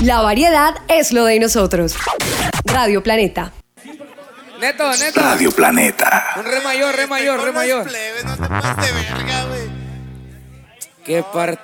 La variedad es lo de nosotros. Radio Planeta. Neto. Radio Planeta. Un re mayor. Plebe, no te pases de verga, güey. Qué parte.